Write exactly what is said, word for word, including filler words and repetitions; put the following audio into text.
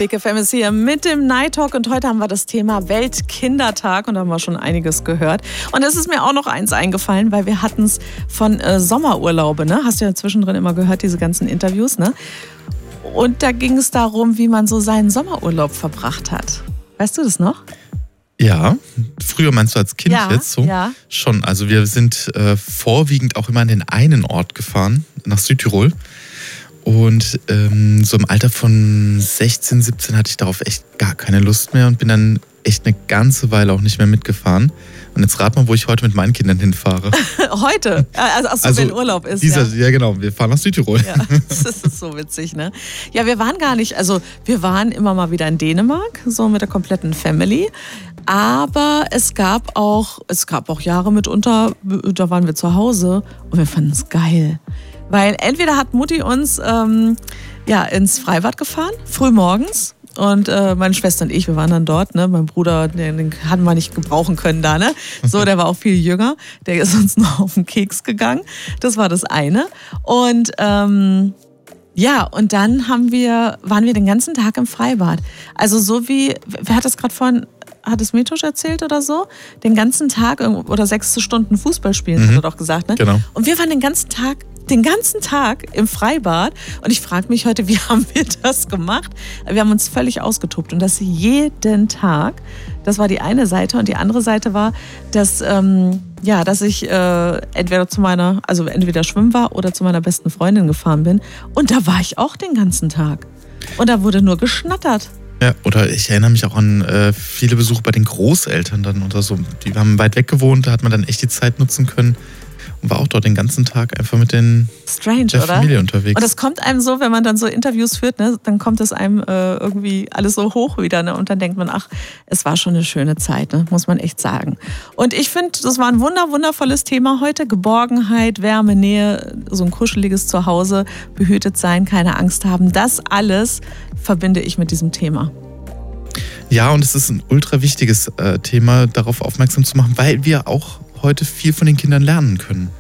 Big F M ist hier mit dem Night Talk und heute haben wir das Thema Weltkindertag und da haben wir schon einiges gehört. Und es ist mir auch noch eins eingefallen, weil wir hatten es von äh, Sommerurlaube, ne? Hast du ja zwischendrin immer gehört, diese ganzen Interviews, ne? Und da ging es darum, wie man so seinen Sommerurlaub verbracht hat. Weißt du das noch? Ja, früher meinst du als Kind ja, jetzt so? Ja. Schon, also wir sind äh, vorwiegend auch immer an den einen Ort gefahren, nach Südtirol. Und ähm, so im Alter von sechzehn, siebzehn hatte ich darauf echt gar keine Lust mehr und bin dann echt eine ganze Weile auch nicht mehr mitgefahren. Und jetzt rat mal, wo ich heute mit meinen Kindern hinfahre. Heute? Also, achso, also wenn Urlaub ist. Dieser, ja. ja, genau. Wir fahren nach Südtirol. Ja, das ist so witzig, ne? Ja, wir waren gar nicht, also wir waren immer mal wieder in Dänemark, so mit der kompletten Family. Aber es gab auch, es gab auch Jahre mitunter, da waren wir zu Hause und wir fanden es geil. Weil entweder hat Mutti uns ähm, ja, ins Freibad gefahren, früh morgens. Und äh, meine Schwester und ich, wir waren dann dort, ne? Mein Bruder, den, den hatten wir nicht gebrauchen können da, ne? So, der war auch viel jünger. Der ist uns noch auf den Keks gegangen. Das war das eine. Und ähm, ja, und dann haben wir, waren wir den ganzen Tag im Freibad. Also so wie, wer hat das gerade vorhin, hat es Metosch erzählt oder so? Den ganzen Tag oder sechs Stunden Fußball spielen, mhm. hat er doch gesagt, ne? Genau. Und wir waren den ganzen Tag den ganzen Tag im Freibad und ich frage mich heute, wie haben wir das gemacht? Wir haben uns völlig ausgetobt und das jeden Tag. Das war die eine Seite und die andere Seite war, dass, ähm, ja, dass ich äh, entweder zu meiner, also entweder schwimmen war oder zu meiner besten Freundin gefahren bin und da war ich auch den ganzen Tag und da wurde nur geschnattert. Ja, oder ich erinnere mich auch an äh, viele Besuche bei den Großeltern dann oder so. Die haben weit weg gewohnt, da hat man dann echt die Zeit nutzen können. Und war auch dort den ganzen Tag einfach mit den Strange, der oder? Familie unterwegs. Und das kommt einem so, wenn man dann so Interviews führt, ne, dann kommt es einem äh, irgendwie alles so hoch wieder. Ne, und dann denkt man, ach, es war schon eine schöne Zeit, ne, muss man echt sagen. Und ich finde, das war ein wunder, wundervolles Thema heute. Geborgenheit, Wärme, Nähe, so ein kuscheliges Zuhause, behütet sein, keine Angst haben. Das alles verbinde ich mit diesem Thema. Ja, und es ist ein ultra wichtiges äh, Thema, darauf aufmerksam zu machen, weil wir auch heute viel von den Kindern lernen können.